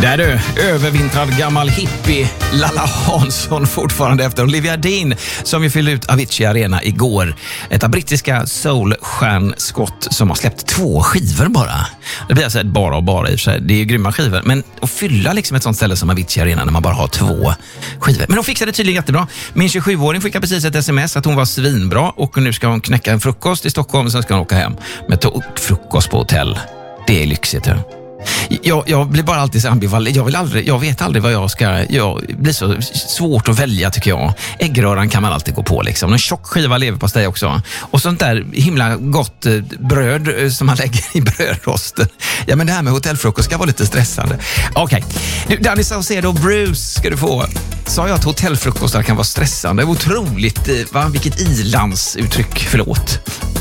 Där du, övervintrad gammal hippie Lalla Hansson fortfarande efter Olivia Dean som ju fyllde ut Avicii Arena igår. Ett av brittiska soulstjärnskott som har släppt 2 skivor bara. Det blir alltså ett bara i och för sig. Det är ju grymma skivor. Men att fylla liksom ett sånt ställe som Avicii Arena när man bara har 2 skivor. Men de fixade det tydligen jättebra. Min 27-åring skickade precis ett sms att hon var svinbra och nu ska hon knäcka en frukost i Stockholm och sen ska hon åka hem. Men ta frukost på hotell. Det är lyxigt. Jag blir bara alltid så ambivalent. Jag vet aldrig vad jag ska. Det blir så svårt att välja tycker jag. Äggröran kan man alltid gå på liksom. En tjock skiva leverpastej också. Och sånt där himla gott bröd som man lägger i brödrosten. Ja, men det här med hotellfrukost ska vara lite stressande. Okej. Du, Danny Saucedo Bruce ska du få. Sa jag att hotellfrukostar kan vara stressande? Otroligt, va? Vilket ilandsuttryck, förlåt.